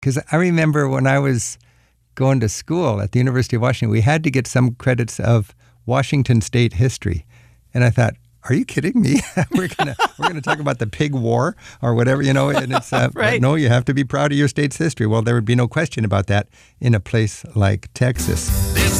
Because I remember when I was going to school at the University of Washington, we had to get some credits of Washington State history. And I thought, are you kidding me? we're gonna talk about the pig war or whatever, and it's right. No, you have to be proud of your state's history. Well, there would be no question about that in a place like Texas. This